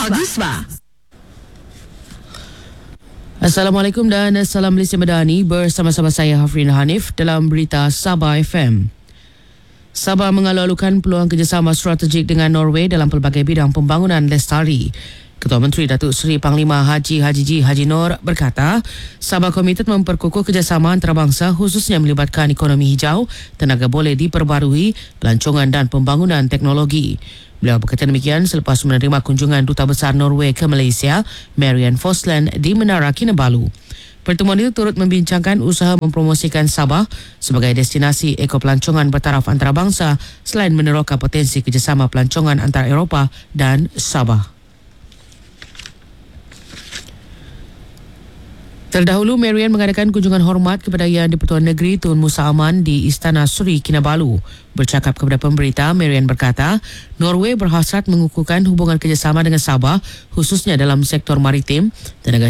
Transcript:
Pagi Spa. Assalamualaikum dan salam Malaysia Madani, bersama-sama saya Hafrin Hanif dalam berita Sabah FM. Sabah mengalu-alukan peluang kerjasama strategik dengan Norway dalam pelbagai bidang pembangunan lestari. Ketua Menteri Datuk Seri Panglima Haji Haji Nur berkata, Sabah komited memperkukuh kerjasama antarabangsa khususnya melibatkan ekonomi hijau, tenaga boleh diperbarui, pelancongan dan pembangunan teknologi. Beliau berkata demikian selepas menerima kunjungan Duta Besar Norway ke Malaysia, Marianne Fosland di Menara Kinabalu. Pertemuan itu turut membincangkan usaha mempromosikan Sabah sebagai destinasi ekopelancongan bertaraf antarabangsa selain meneroka potensi kerjasama pelancongan antara Eropah dan Sabah. Terdahulu, Marianne mengadakan kunjungan hormat kepada Yang di-Pertuan Negeri Tun Musa Aman di Istana Suri Kinabalu. Bercakap kepada pemberita, Marianne berkata, Norway berhasrat mengukuhkan hubungan kerjasama dengan Sabah, khususnya dalam sektor maritim, tenaga